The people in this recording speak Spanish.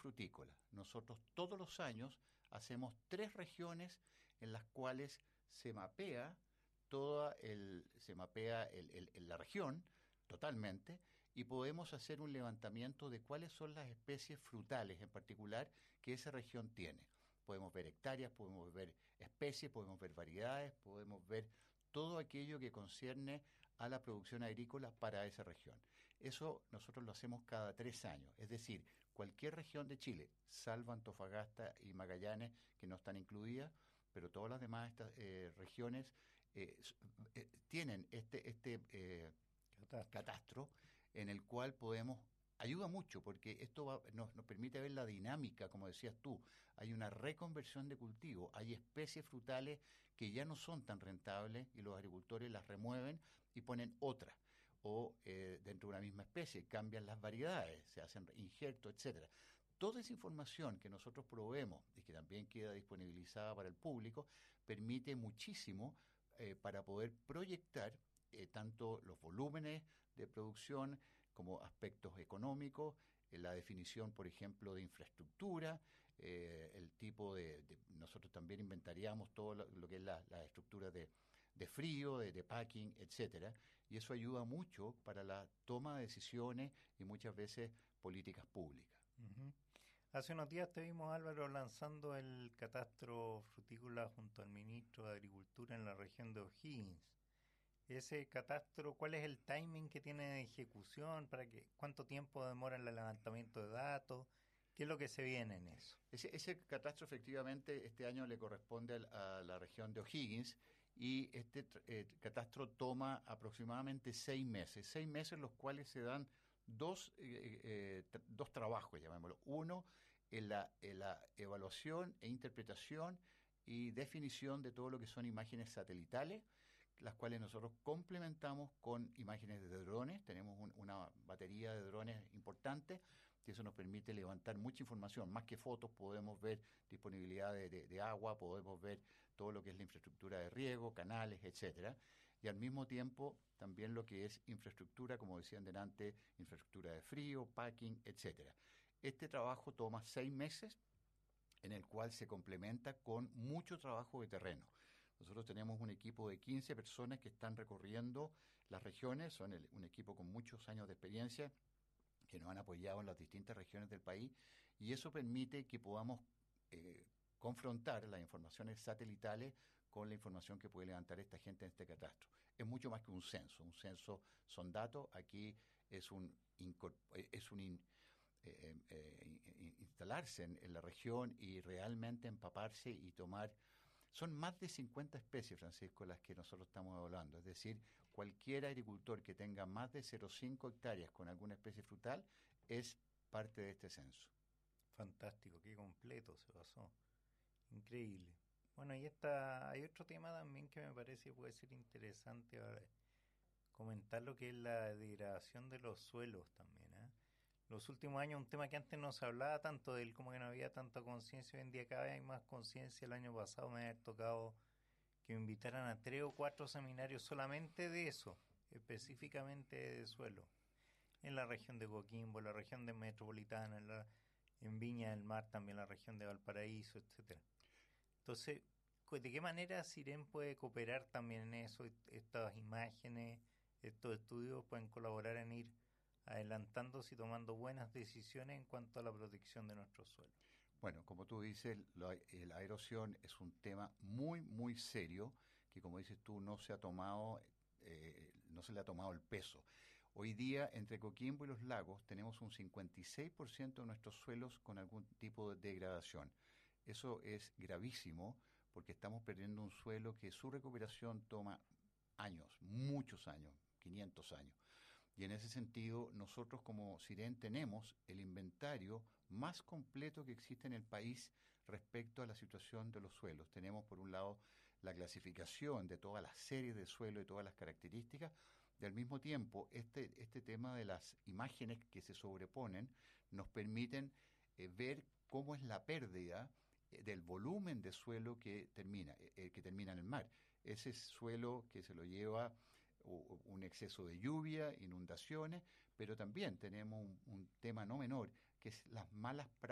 frutícola. Nosotros todos los años hacemos 3 regiones en las cuales se mapea la región totalmente, y podemos hacer un levantamiento de cuáles son las especies frutales en particular que esa región tiene. Podemos ver hectáreas, podemos ver especies, podemos ver variedades, podemos ver todo aquello que concierne a la producción agrícola para esa región. Eso nosotros lo hacemos cada 3 años, es decir, cualquier región de Chile, salvo Antofagasta y Magallanes, que no están incluidas, pero todas las demás regiones tienen este catastro en el cual ayuda mucho, porque esto nos permite ver la dinámica, como decías tú. Hay una reconversión de cultivo, hay especies frutales que ya no son tan rentables y los agricultores las remueven y ponen otras. O dentro de una misma especie cambian las variedades, se hacen injertos, etcétera. Toda esa información que nosotros proveemos y que también queda disponibilizada para el público permite muchísimo para poder proyectar tanto los volúmenes de producción como aspectos económicos, la definición, por ejemplo, de infraestructura, el tipo nosotros también inventariamos todo lo que es la estructura de frío, de packing, etcétera, y eso ayuda mucho para la toma de decisiones y muchas veces políticas públicas. Uh-huh. Hace unos días te vimos, Álvaro, lanzando el catastro frutícola junto al ministro de Agricultura en la región de O'Higgins. Ese catastro, ¿cuál es el timing que tiene de ejecución? ¿Cuánto tiempo demora el levantamiento de datos? ¿Qué es lo que se viene en eso? Ese catastro efectivamente este año le corresponde a la región de O'Higgins, y este catastro toma aproximadamente 6 meses los cuales se dan dos trabajos, llamémoslo. Uno, en la evaluación e interpretación y definición de todo lo que son imágenes satelitales, las cuales nosotros complementamos con imágenes de drones. Tenemos una batería de drones importante, y eso nos permite levantar mucha información. Más que fotos, podemos ver disponibilidad de agua, podemos ver todo lo que es la infraestructura de riego, canales, etcétera. Y al mismo tiempo también lo que es infraestructura, como decían delante, infraestructura de frío, packing, etcétera. Este trabajo toma 6 meses, en el cual se complementa con mucho trabajo de terreno. Nosotros tenemos un equipo de 15 personas que están recorriendo las regiones, son un equipo con muchos años de experiencia que nos han apoyado en las distintas regiones del país, y eso permite que podamos confrontar las informaciones satelitales con la información que puede levantar esta gente en este catastro. Es mucho más que un censo son datos. Aquí es instalarse en la región y realmente empaparse y tomar. Son más de 50 especies, Francisco, las que nosotros estamos evaluando. Es decir, cualquier agricultor que tenga más de 0,5 hectáreas con alguna especie frutal es parte de este censo. Fantástico, qué completo se pasó. Increíble. Bueno, y hay otro tema también que me parece que puede ser interesante ahora, comentar lo que es la degradación de los suelos también, ¿eh? Los últimos años, un tema que antes no se hablaba tanto de él, como que no había tanta conciencia. Hoy en día cada vez hay más conciencia. El año pasado me había tocado que me invitaran a 3 o 4 seminarios solamente de eso, específicamente de suelo, en la región de Coquimbo, en la región de Metropolitana, en Viña del Mar, también la región de Valparaíso, etcétera. Entonces, ¿de qué manera Cirem puede cooperar también en eso? Estas imágenes, estos estudios pueden colaborar en ir adelantándose y tomando buenas decisiones en cuanto a la protección de nuestros suelos. Bueno, como tú dices, la erosión es un tema muy, muy serio que, como dices tú, no se le ha tomado el peso. Hoy día, entre Coquimbo y los lagos, tenemos un 56% de nuestros suelos con algún tipo de degradación. Eso es gravísimo, porque estamos perdiendo un suelo que su recuperación toma años, muchos años, 500 años. Y en ese sentido, nosotros como Cirem tenemos el inventario más completo que existe en el país respecto a la situación de los suelos. Tenemos, por un lado, la clasificación de todas las series de suelo y todas las características. Y al mismo tiempo, este tema de las imágenes que se sobreponen nos permiten ver cómo es la pérdida del volumen de suelo que termina en el mar. Ese suelo que se lo lleva un exceso de lluvia, inundaciones, pero también tenemos un tema no menor, que es las malas prácticas